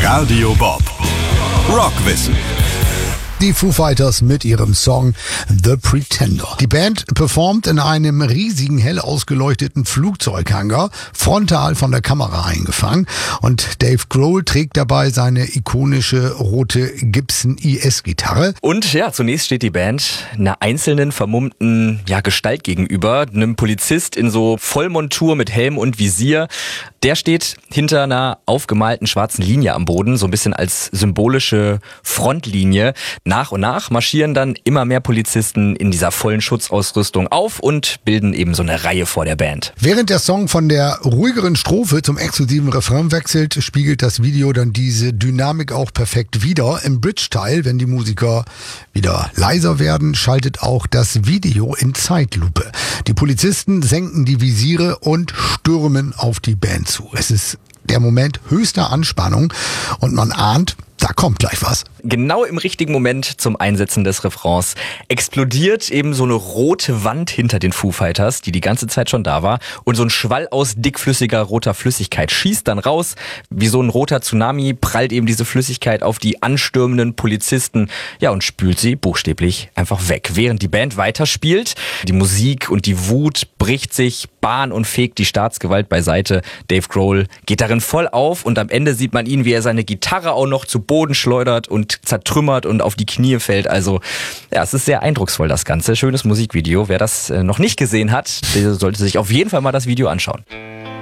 Radio Bob. Rockwissen. Die Foo Fighters mit ihrem Song The Pretender. Die Band performt in einem riesigen, hell ausgeleuchteten Flugzeughangar, frontal von der Kamera eingefangen. Und Dave Grohl trägt dabei seine ikonische rote Gibson ES-Gitarre. Und ja, zunächst steht die Band einer einzelnen vermummten Gestalt gegenüber, einem Polizist in so Vollmontur mit Helm und Visier. Der steht hinter einer aufgemalten schwarzen Linie am Boden, so ein bisschen als symbolische Frontlinie. Nach und nach marschieren dann immer mehr Polizisten in dieser vollen Schutzausrüstung auf und bilden eben so eine Reihe vor der Band. Während der Song von der ruhigeren Strophe zum exklusiven Refrain wechselt, spiegelt das Video dann diese Dynamik auch perfekt wider. Im Bridge-Teil, wenn die Musiker wieder leiser werden, schaltet auch das Video in Zeitlupe. Die Polizisten senken die Visiere und stürmen auf die Band zu. Es ist der Moment höchster Anspannung und man ahnt, da kommt gleich was. Genau im richtigen Moment zum Einsetzen des Refrains explodiert eben so eine rote Wand hinter den Foo Fighters, die ganze Zeit schon da war. Und so ein Schwall aus dickflüssiger roter Flüssigkeit schießt dann raus. Wie so ein roter Tsunami prallt eben diese Flüssigkeit auf die anstürmenden Polizisten. Ja, und spült sie buchstäblich einfach weg. Während die Band weiterspielt, die Musik und die Wut bricht sich Bahn und fegt die Staatsgewalt beiseite. Dave Grohl geht darin voll auf und am Ende sieht man ihn, wie er seine Gitarre auch noch zu Boden schleudert und zertrümmert und auf die Knie fällt. Also ja, es ist sehr eindrucksvoll, das Ganze. Schönes Musikvideo. Wer das noch nicht gesehen hat, der sollte sich auf jeden Fall mal das Video anschauen.